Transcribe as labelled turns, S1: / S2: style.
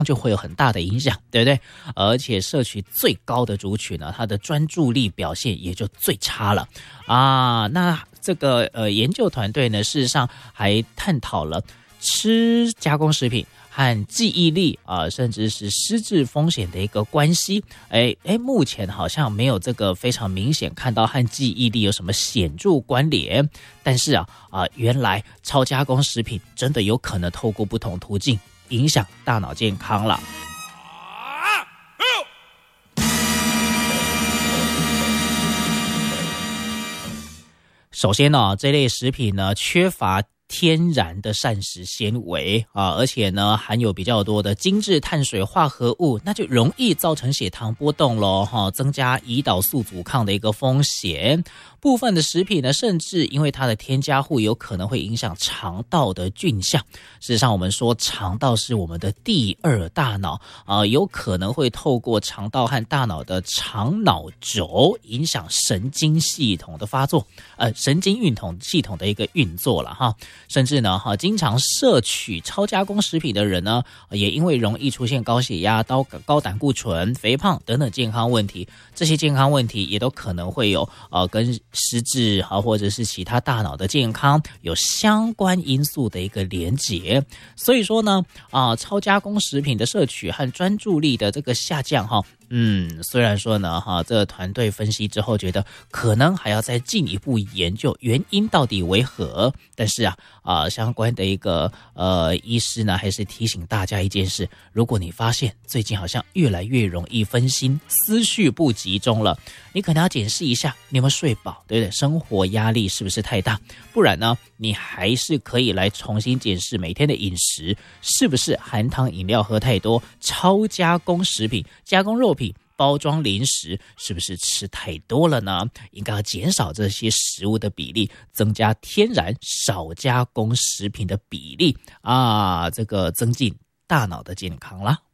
S1: 就会有很大的影响，对不对？而且摄取最高的族群呢，它的专注力表现也就最差了啊。那这个研究团队呢，事实上还探讨了吃加工食品和记忆力啊，甚至是失智风险的一个关系。目前好像没有这个非常明显看到和记忆力有什么显著关联。但是原来超加工食品真的有可能透过不同途径影响大脑健康了。首先呢，这类食品呢缺乏天然的膳食纤维啊，而且呢含有比较多的精致碳水化合物，那就容易造成血糖波动咯，增加胰岛素阻抗的一个风险。部分的食品呢，甚至因为它的添加物有可能会影响肠道的菌相。事实上，我们说肠道是我们的第二大脑有可能会透过肠道和大脑的肠脑轴影响神经系统的发作，神经运统系统的一个运作了哈。甚至呢经常摄取超加工食品的人呢，也因为容易出现高血压、高胆固醇、肥胖等等健康问题，这些健康问题也都可能会有跟失智或者是其他大脑的健康有相关因素的一个连结。所以说呢超加工食品的摄取和专注力的这个下降虽然说呢这个团队分析之后觉得可能还要再进一步研究原因到底为何，但是相关的一个医师呢还是提醒大家一件事，如果你发现最近好像越来越容易分心，思绪不集中了，你可能要检视一下你有没有睡饱，对不对？生活压力是不是太大？不然呢你还是可以来重新检视每天的饮食是不是含糖饮料喝太多，超加工食品、加工肉品、包装零食是不是吃太多了呢？应该要减少这些食物的比例，增加天然少加工食品的比例这个增进大脑的健康啦。